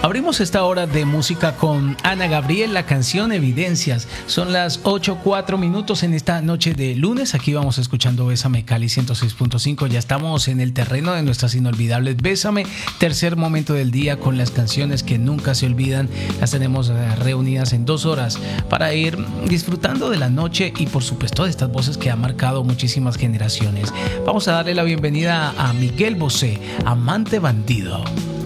Abrimos esta hora de música con Ana Gabriel, la canción Evidencias. Son las 8:04 en esta noche de lunes. Aquí vamos escuchando Bésame Cali 106.5. Ya estamos en el terreno de nuestras inolvidables Bésame. Tercer momento del día con las canciones que nunca se olvidan. Las tenemos reunidas en 2 horas para ir disfrutando de la noche y por supuesto de estas voces que han marcado muchísimas generaciones. Vamos a darle la bienvenida a Miguel Bosé, Amante Bandido.